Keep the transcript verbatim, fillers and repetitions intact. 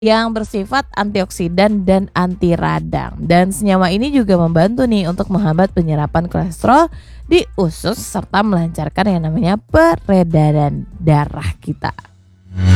yang bersifat antioksidan dan anti radang. Dan senyawa ini juga membantu nih untuk menghambat penyerapan kolesterol di usus serta melancarkan yang namanya peredaran darah kita.